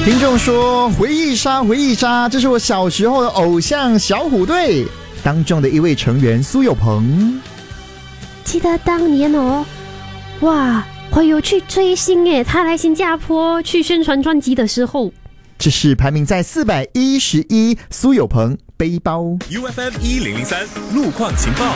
听众说回忆杀，回忆杀，这是我小时候的偶像小虎队当中的一位成员苏有朋。 记得当年哦，哇，我有去追星耶，他来新加坡去宣传专辑的时候。 这是排名在411苏有朋背包。 UFM 1003路况情报。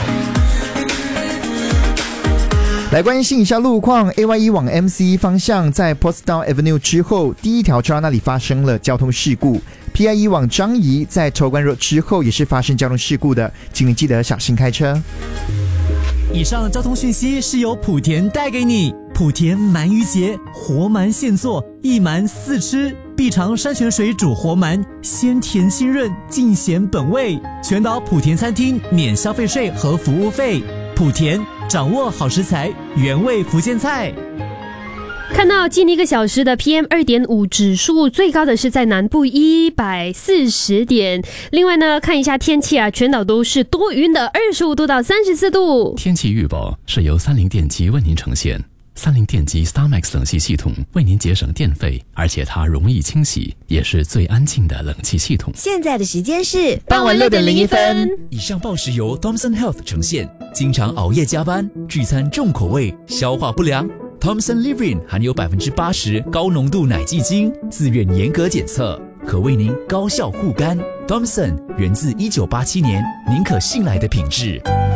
来关心一下路况 ，AY1 往 MC 方向在 Portsdown Avenue 之后，第一条车道那里发生了交通事故。PIE 往樟宜在头关 Road 之后也是发生交通事故的，请你记得小心开车。 以上交通讯息是由莆田带给你。莆田鳗鱼节，活鳗现做，一鳗四吃，必尝山泉水煮活鳗，鲜甜清润，尽显本味。全岛莆田餐厅免消费税和服务费。莆田掌握好食材，原味福建菜。 看到近1个小时的 PM2.5 指数最高的是在南部140点。另外呢，看一下天气啊，全岛都是多云的，25度到34度。 天气预报是由三菱电机为您呈现。三菱电机 StarMax 冷气系统为您节省电费，而且它容易清洗，也是最安静的冷气系统。 现在的时间是傍晚6点01分。 以上报时由 Thomson Health 呈现。经常熬夜加班，聚餐重口味，消化不良。Thomson Livin 含有80%高浓度奶基精，自愿严格检测，可为您高效护肝。Thomson 源自1987年，您可信赖的品质。